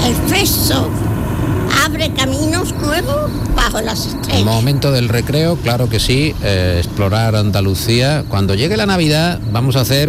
El Festo abre caminos nuevos bajo las estrellas. Momento del recreo, claro que sí, explorar Andalucía. Cuando llegue la Navidad vamos a hacer,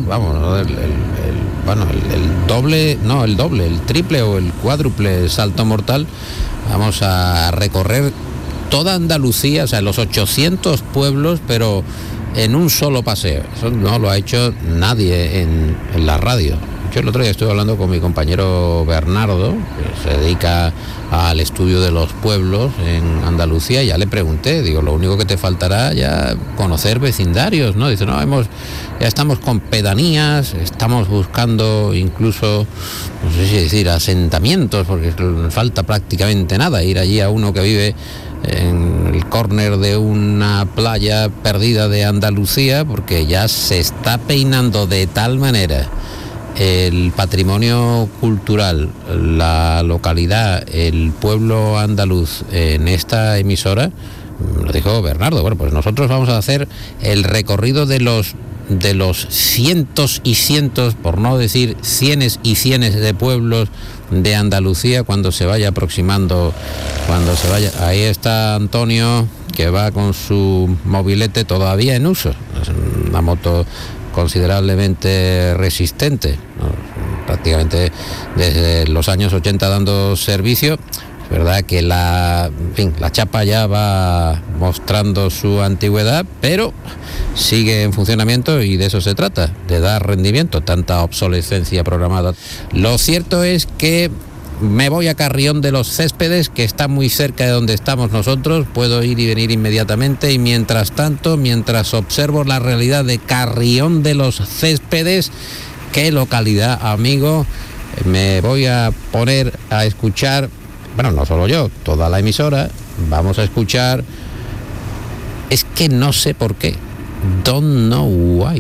el triple o el cuádruple salto mortal. Vamos a recorrer toda Andalucía, o sea, los 800 pueblos, pero en un solo paseo. Eso no lo ha hecho nadie en la radio. Yo el otro día estuve hablando con mi compañero Bernardo, que se dedica al estudio de los pueblos en Andalucía, y ya le pregunté, digo, lo único que te faltará ya conocer vecindarios, ¿no? Dice, no, ya estamos con pedanías, estamos buscando incluso, no sé si decir, asentamientos, porque falta prácticamente nada, ir allí a uno que vive en el córner de una playa perdida de Andalucía, porque ya se está peinando de tal manera el patrimonio cultural, la localidad, el pueblo andaluz en esta emisora. Lo dijo Bernardo, bueno, pues nosotros vamos a hacer el recorrido de los cientos y cientos, por no decir cienes y cienes de pueblos de Andalucía cuando se vaya aproximando, Ahí está Antonio, que va con su mobilete todavía en uso, es una moto considerablemente resistente, ¿no? Prácticamente desde los años 80 dando servicio. Es verdad que la chapa ya va mostrando su antigüedad, pero sigue en funcionamiento, y de eso se trata, de dar rendimiento, tanta obsolescencia programada. Lo cierto es que me voy a Carrión de los Céspedes, que está muy cerca de donde estamos nosotros, puedo ir y venir inmediatamente, y mientras tanto, mientras observo la realidad de Carrión de los Céspedes, qué localidad, amigo, me voy a poner a escuchar, bueno, no solo yo, toda la emisora, vamos a escuchar, es que no sé por qué, Don't Know Why,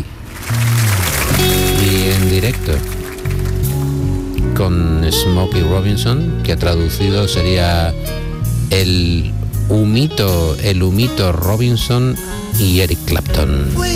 y en directo con Smokey Robinson, que traducido sería el humito Robinson y Eric Clapton.